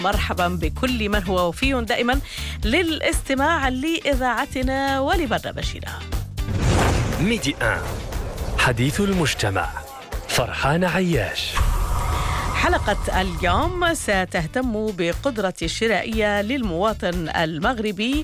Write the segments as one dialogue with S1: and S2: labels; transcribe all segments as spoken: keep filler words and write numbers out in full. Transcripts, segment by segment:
S1: مرحبا بكل من هو وفي دائما للاستماع لإذاعتنا ولبرنامجنا.
S2: ميدي آن حديث المجتمع. فرحان عياش.
S1: حلقة اليوم ستهتم بقدرة الشرائية للمواطن المغربي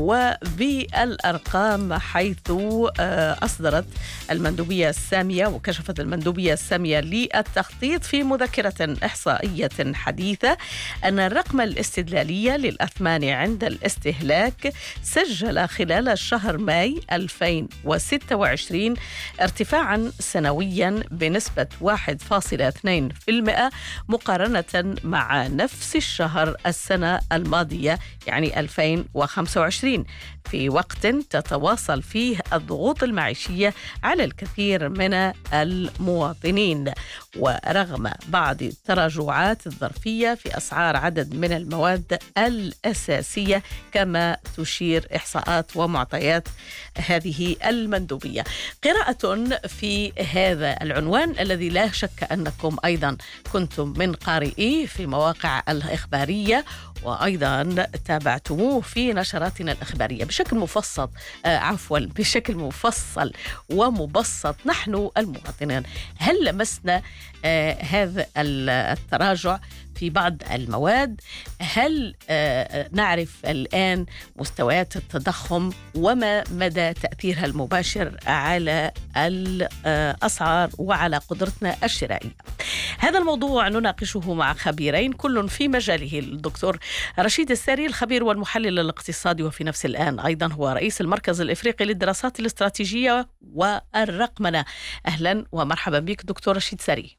S1: وبالأرقام، حيث أصدرت المندوبية السامية وكشفت المندوبية السامية للتخطيط في مذكرة إحصائية حديثة أن الرقم الاستدلالي للأثمان عند الاستهلاك سجل خلال الشهر ماي ألفين وستة وعشرين ارتفاعا سنويا بنسبة واحد فاصلة اثنين بالمئة مقارنة مع نفس الشهر السنة الماضية، يعني ألفين وخمسة وعشرين، في وقت تتواصل فيه الضغوط المعيشية على الكثير من المواطنين، ورغم بعض التراجعات الظرفية في أسعار عدد من المواد الأساسية، كما تشير إحصاءات ومعطيات هذه المندوبية. قراءة في هذا العنوان الذي لا شك أنكم أيضا كنتم من قارئيه في مواقع الإخبارية، وأيضا تابعتموه في نشراتنا الإخبارية بشكل مفصل آه عفوا بشكل مفصل ومبسط. نحن المواطنين هل لمسنا آه هذا التراجع في بعض المواد؟ هل آه نعرف الآن مستويات التضخم وما مدى تأثيرها المباشر على الأسعار وعلى قدرتنا الشرائية؟ هذا الموضوع نناقشه مع خبيرين، كل في مجاله. الدكتور رشيد الساري، الخبير والمحلل الاقتصادي، وفي نفس الآن أيضا هو رئيس المركز الإفريقي للدراسات الاستراتيجية والرقمنة. أهلا ومرحبا بك دكتور رشيد الساري.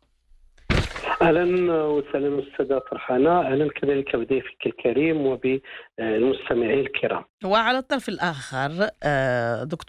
S3: أهلا وسهلا أستاذة فرحانة، أهلا كذلك بضيفك الكريم وبالمستمعين الكرام.
S1: وعلى الطرف الآخر دكتور